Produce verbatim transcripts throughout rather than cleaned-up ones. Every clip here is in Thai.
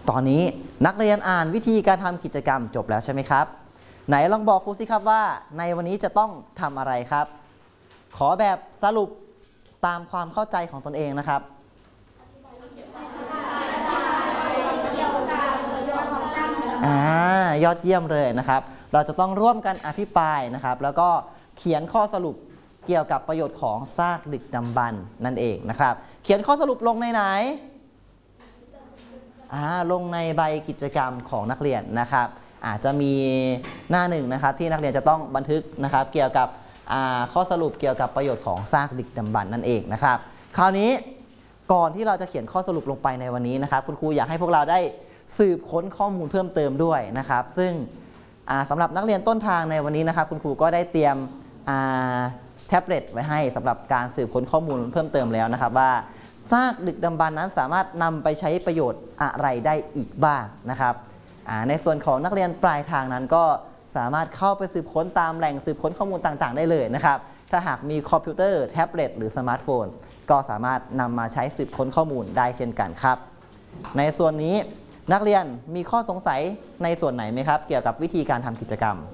ตอนนี้นักเรียนอ่านวิธีการทำกิจกรรมจบแล้วใช่ไหมครับไหนลองบอกครูสิครับว่าในวันนี้จะต้องทำอะไรครับขอแบบสรุปตามความเข้าใจของตนเองนะครับอ่ายอดเยี่ยมเลยนะครับเราจะต้องร่วมกันอภิปรายนะครับแล้วก็เขียนข้อสรุปเกี่ยวกับประโยชน์ของซากดึกดำบรรพ์นั่นเองนะครับเขียนข้อสรุปลงในไหนอ่าลงในใบกิจกรรมของนักเรียนนะครับอาจจะมีหน้าหนึ่งนะครับที่นักเรียนจะต้องบันทึกนะครับเกี่ยวกับข้อสรุปเกี่ยวกับประโยชน์ของซากดึกดำบรรพ์นั่นเองนะครับคราวนี้ก่อนที่เราจะเขียนข้อสรุปลงไปในวันนี้นะครับคุณครูอยากให้พวกเราได้สืบค้นข้อมูลเพิ่มเติมด้วยนะครับซึ่งสำหรับนักเรียนต้นทางในวันนี้นะครับคุณครูก็ได้เตรียมแท็บเล็ตไว้ให้สำหรับการสืบค้นข้อมูลเพิ่มเติมแล้วนะครับว่าซากดึกดำบรรพ์นั้นสามารถนำไปใช้ประโยชน์อะไรได้อีกบ้างนะครับในส่วนของนักเรียนปลายทางนั้นก็สามารถเข้าไปสืบค้นตามแหล่งสืบค้นข้อมูลต่างๆได้เลยนะครับถ้าหากมีคอมพิวเตอร์แท็บเล็ตหรือสมาร์ทโฟนก็สามารถนำมาใช้สืบค้นข้อมูลได้เช่นกันครับในส่วนนี้นักเรียนมีข้อสงสัยในส่วนไหนไหมครับเกี่ยวกับวิธีการทำกิจกรรม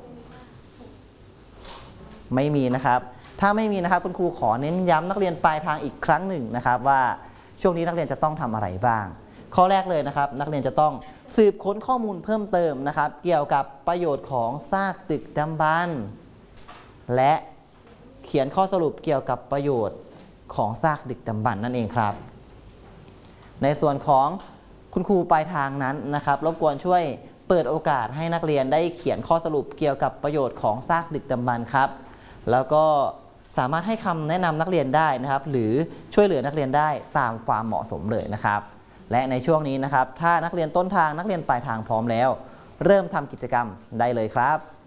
ไม่มีนะครับถ้าไม่มีนะครับคุณครูขอเน้นย้ำนักเรียนปลายทางอีกครั้งหนึ่งนะครับว่าช่วงนี้นักเรียนจะต้องทำอะไรบ้างข้อแรกเลยนะครับนักเรียนจะต้องสืบค้นข้อมูลเพิ่มเติมนะครับเกี่ยวกับประโยชน์ของซากดึกดำบรรพ์และเขียนข้อสรุปเกี่ยวกับประโยชน์ของซากดึกดำบรรพ์นั่นเองครับในส่วนของคุณครูปลายทางนั้นนะครับรบกวนช่วยเปิดโอกาสให้นักเรียนได้เขียนข้อสรุปเกี่ยวกับประโยชน์ของซากดึกดำบรรพ์ครับแล้วก็สามารถให้คำแนะนำนักเรียนได้นะครับหรือช่วยเหลือนักเรียนได้ตามความเหมาะสมเลยนะครับและในช่วงนี้นะครับถ้านักเรียนต้นทางนักเรียนปลายทางพร้อมแล้วเริ่มทำกิจกรรมได้เลยครับ